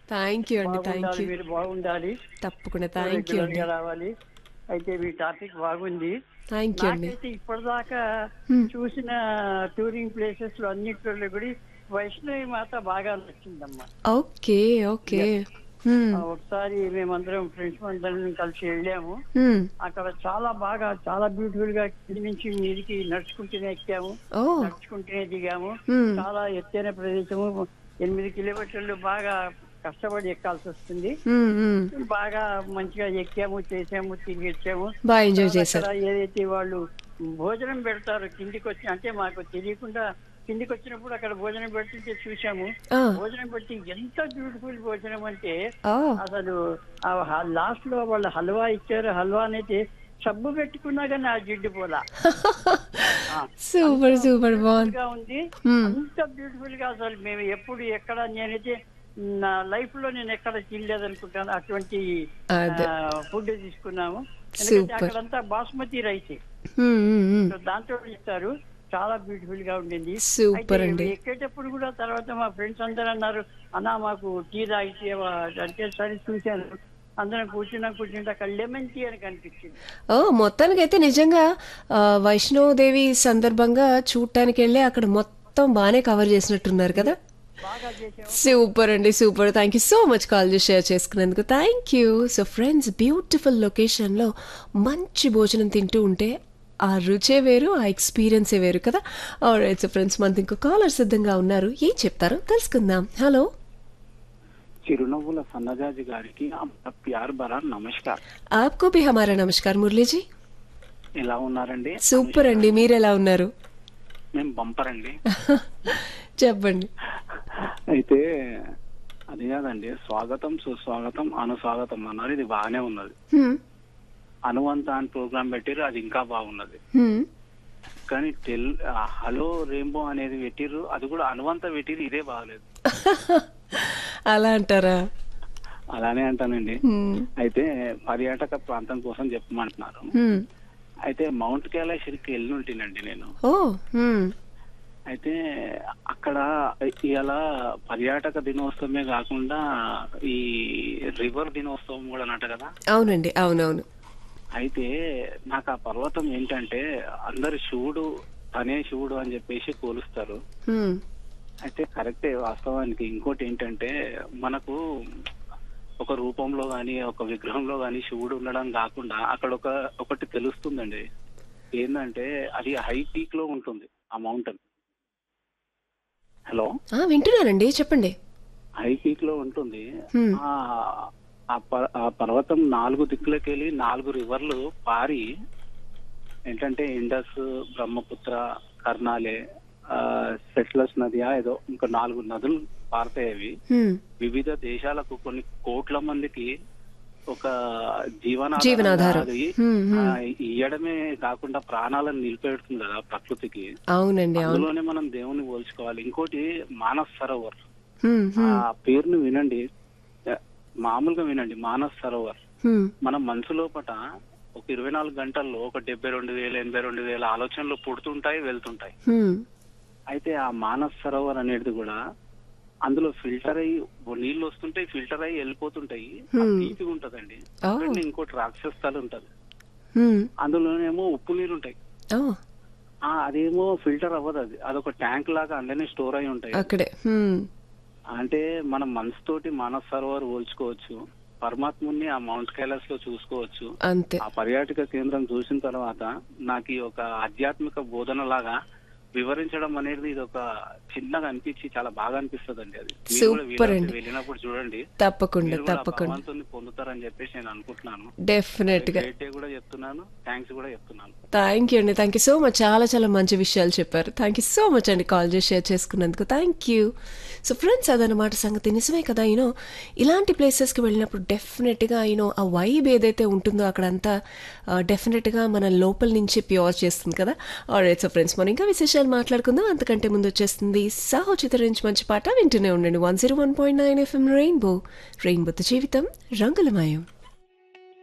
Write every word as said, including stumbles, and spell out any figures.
Thank you అండి. Thank బాగుండాలి, you. మీరు బాగుండాలి, తప్పకుండా థ్యాంక్ యూ రెగ్యులర్ అండి. గా రావాలి. అయితే మీ టాపిక్ బాగుంది. థ్యాంక్ యూ అండి. నాకైతే ఇప్పటిదాకా హ్మ్. చూసిన టూరింగ్ ప్లేసెస్ లో అన్నిట్లో కూడా వైష్ణవి మాత బాగా నచ్చిందమ్మా. ఓకే. ఓకే. హ్మ్. ఆ, ఒకసారి మేమందరం ఫ్రెండ్స్ అందరం కలిసి వెళ్ళాము. హ్మ్. అక్కడ చాలా బాగా చాలా బ్యూటిఫుల్ గా కింది నుంచి మీదికి నడుచుకుంటూనే ఎక్కాము, ఓ. నడుచుకుంటూనే దిగాము. హ్మ్. చాలా ఎత్తైన ప్రదేశము, ఎనిమిది కిలోమీటర్లు బాగా కష్టపడి ఎక్కాల్సి వస్తుంది. హ్మ్. హ్మ్. బాగా మంచిగా ఎక్కాము, చేసాము, తిరిగి వచ్చాము. బాగా ఎంజాయ్ తర్వాత చేశారు. అక్కడ ఏదైతే వాళ్ళు భోజనం పెడతారు కిందికి వచ్చి, అంటే మాకు తెలియకుండా కిందికి వచ్చినప్పుడు అక్కడ భోజనం పెడుతుంటే చూసాము. ఆ. భోజనం పెట్టి ఎంత బ్యూటిఫుల్ భోజనం అంటే ఓ. అసలు లాస్ట్ లో వాళ్ళు హల్వా ఇచ్చారు. హల్వా అనేది సబ్బు పెట్టుకున్నా కానీ ఆ జిడ్డు పోలా. ఆ, సూపర్ అంత సూపర్ beautiful బాగుంది. గా ఉంది. హ్మ్. అంత బ్యూటిఫుల్ గా అసలు మేము ఎప్పుడు ఎక్కడ నేనైతే నా లైఫ్ లో నేను ఎక్కడ తినలేదనుకుంటాను అటువంటి అదే. ఫుడ్ తీసుకున్నాము. ఎందుకంటే సూపర్. అక్కడంతా బాస్మతి రైస్, హ్మ్. హ్మ్. హ్మ్. సో దాంతో ఇస్తారు. చాలా బ్యూటిఫుల్ గా ఉండింది. అయితే సూపర్ అండి. ఎక్కేటప్పుడు కూడా తర్వాత మా ఫ్రెండ్స్ అందరూ అన్నారు, అన్నా మాకు టీ తాగితే అంటే సరే చూశాను. అందరం కూర్చున్నా కూర్చుంటే అక్కడ లెమన్ టీ అని కనిపించింది. ఓ మొత్తానికైతే నిజంగా ఆ, వైష్ణోదేవి సందర్భంగా చూడటానికి వెళ్ళి అక్కడ మొత్తం బాగానే కవర్ చేసినట్టున్నారు కదా. బాగా చేసాము. సూపర్ అండి. Super. Thank you so much call చేసి షేర్ చేసుకున్నందుకు. Thank you. So friends, beautiful లొకేషన్లో మంచి భోజనం తింటూ ఉంటే ఆ రుచే వేరు, ఆ ఎక్స్పీరియన్సే వేరు కదా. ఆల్రైట్. సో ఫ్రెండ్స్, మనకి ఇంకో కాలర్ సిద్ధంగా ఉన్నారు. ఏం చెప్తారో తెలుసుకుందాం. హలో. చిరునవ్వుల సన్నజాజి గారికి అమ్మ ప్యార్ భరా నమస్కారం. ఆప్కో భీ హమారా నమస్కార్ మురళీజీ. ఎలా ఉన్నారండి? సూపర్ అండి. మీరు ఎలా ఉన్నారు? మేము బంపర్ అండి. చెప్పండి. అయితే అది కాదండి, స్వాగతం సుస్వాగతం అనుస్వాగతం అన్నారు, ఇది బాగానే ఉన్నది. హ్మ్. అనువంత అని ప్రోగ్రామ్ పెట్టిర్రు, అది ఇంకా బాగున్నది. హ్మ్. కానీ టెల్ ఆ, హలో రెయిన్బో అనేది పెట్టిర్రు, అది కూడా అనువంత పెట్టిర్రు, ఇదే బాగలేదు. అలా అంటారా? అలానే అంటానండి. హ్మ్. అయితే పర్యాటక ప్రాంతం కోసం చెప్పమంటున్నారు. హ్మ్. అయితే మౌంట్ కైలాసరికి వెళ్ళి ఉంటేనండి నేను. ఓ. హ్మ్. అయితే అక్కడ ఇవాళ పర్యాటక దినోత్సవమే కాకుండా ఈ రివర్ దినోత్సవం కూడా అన్నట్టు కదా. అవునండి. అవునవును. అయితే నాకు ఆ పర్వతం ఏంటంటే అందరు శివుడు తనే శివుడు అని చెప్పేసి పోలుస్తారు. హ్మ్. అయితే కరెక్టే వాస్తవానికి. ఇంకోటి ఏంటంటే మనకు ఒక రూపంలో గాని ఒక విగ్రహంలో గాని శివుడు ఉండడం కాకుండా అక్కడ ఒక ఒకటి తెలుస్తుందండి. ఏంటంటే అది హై పీక్ లో ఉంటుంది ఆ మౌంటైన్. హలో. ఆ, వింటున్నానండి. చెప్పండి. హై పీక్ లో ఉంటుంది. హ్మ్. ఆ ఆ ప- ఆ పర్వతం నాలుగు దిక్కులకెళ్ళి నాలుగు రివర్లు పారి ఏంటంటే ఇండస్, బ్రహ్మపుత్ర, కర్నాలే, ఆ సెట్లస్ నదియా ఏదో ఇంకా నాలుగు నదులు పారుతాయి. అవి హ్మ్. వివిధ దేశాలకు కొన్ని కోట్ల మందికి ఒక జీవనాధారంగా జీవనాధారం. అది హ్మ్. ఆ, హ్మ్. ఇయ్యడమే కాకుండా ప్రాణాలను నిలిపెడుతుంది కదా ప్రకృతికి. అవునండి. అవును. అందులోనే మనం దేవుని పోల్చుకోవాలి. ఇంకోటి మానస్ సరోవర్, హ్మ్. ఆ హ్మ్. పేరును వినండి, మామూలుగా వినండి. మానస్ సరోవర్ హ్మ్. మన మనసు లోపట ఒక ఇరవై నాలుగు గంటల్లో ఒక డెబ్బై రెండు వేల ఎనభై రెండు వేల ఆలోచనలు పుడుతుంటాయి, వెళ్తుంటాయి. హ్మ్. అయితే ఆ మానస్ సరోవర్ అనేది కూడా అందులో ఫిల్టర్ అయ్యి నీళ్లు వస్తుంటాయి, ఫిల్టర్ అయ్యి వెళ్ళిపోతుంటాయి. ఆ హ్మ్. తీపిగా ఉంటదండి. ఓ. అక్కడనే ఇంకోటి రాక్షస స్థలం ఉంటది, హ్మ్. అందులోనేమో ఉప్పు నీరు ఉంటాయి. ఓ. ఆ అదేమో ఫిల్టర్ అవ్వదు, అది అదొక ట్యాంక్ లాగా అందులోనే స్టోర్ అయి ఉంటాయి. అక్కడే. హ్మ్. అంటే మనం మనసుతోటి మానస్ సరోవర్ పోల్చుకోవచ్చు, పరమాత్ముని ఆ మౌంట్ కైలాస్ లో చూసుకోవచ్చు. అంతే. ఆ పర్యాటక కేంద్రం చూసిన తర్వాత నాకు ఈ ఒక ఆధ్యాత్మిక బోధన లాగా వివరించడం అనేది ఇది ఒక చిన్నగా అనిపించి చాలా బాగా అనిపిస్తుంది అండి. అది మీరు కూడా సూపర్ వీలైతే అండి. వెళ్ళినప్పుడు చూడండి, తప్పకుండా. మీరు కూడా ఆ తప్పకుండా. భగవంతుని పొందుతారని చెప్పేసి నేను అనుకుంటున్నాను. డెఫినెట్ గా. గ్రేట్ డే కూడా చెప్తున్నాను, థ్యాంక్స్ కూడా చెప్తున్నాను. థ్యాంక్ యూ అండి. Thank you so much. చాలా చాలా మంచి విషయాలు చెప్పారు. థ్యాంక్ యూ సో మచ్ అండి కాల్ చేసి షేర్ చేసుకున్నందుకు. Thank you. సో ఫ్రెండ్స్, అదనమాట సంగతి. నిజమే కదా. యూనో ఇలాంటి ప్లేసెస్కి వెళ్ళినప్పుడు డెఫినెట్గా యూనో ఆ వైబ్ ఏదైతే ఉంటుందో అక్కడంతా డెఫినెట్గా మన లోపల నుంచి ప్యూర్ చేస్తుంది కదా. ఆల్రైట్. సో ఫ్రెండ్స్, మనం ఇంకా విశేషాలు మాట్లాడుకుందాం. అంతకంటే ముందు వచ్చేస్తుంది సాహో చిత్ర నుంచి మంచి పాట వింటూనే ఉండండి. One zero one point nine FM rainbow. రెయిన్బోతో జీవితం రంగులమయం.